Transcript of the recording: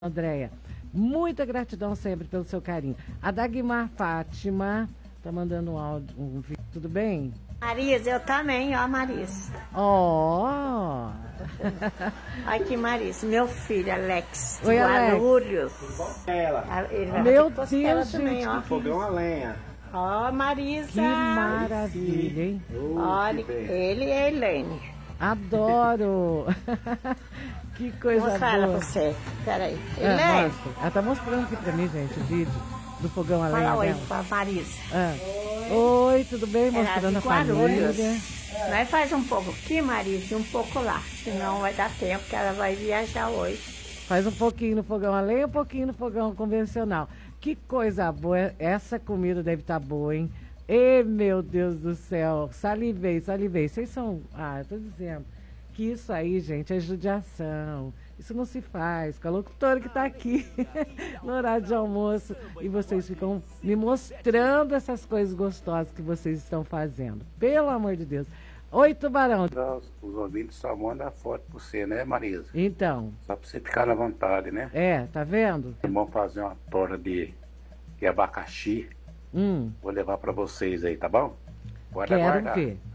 Andréia, muita gratidão sempre pelo seu carinho. A Dagmar Fátima tá mandando um vídeo, tudo bem? Marisa, eu também, ó, Marisa. Ó! Aqui, Marisa, meu filho, Alex, de Oi, Alex. Guarulhos. Ele vai Meu fazer costela Deus, também, gente, ó. Fogão a lenha. Ó, Marisa. Que maravilha, hein? Olha, ele e a Helene. Adoro! Que coisa Vou mostrar boa. ela pra você. Peraí. Ah, Helene, mostra. Ela tá mostrando aqui pra mim, gente, o vídeo do fogão a lenha fala oi dela. pra Marisa. Oi, tudo bem? Ela Mostrando de a Guarulhos. família. Nós faz um pouco aqui, Marisa, e um pouco lá. Senão vai dar tempo, que ela vai viajar hoje. Faz um pouquinho no fogão a lenha, um pouquinho no fogão convencional. Que coisa boa. Essa comida deve estar boa, hein? Ê, meu Deus do céu. Salivei, salivei. Vocês são... eu tô dizendo que isso aí, gente, é judiação. Isso não se faz com a locutora que tá aqui no horário de almoço. E vocês ficam me mostrando essas coisas gostosas que vocês estão fazendo. Pelo amor de Deus. Oi, Tubarão. Os ouvintes só mandam foto pra você, né, Marisa? Então, Só pra você ficar na vontade, né? tá vendo? Vamos fazer uma torta de abacaxi. Vou levar pra vocês aí, tá bom? Pode Quero aguardar. ver.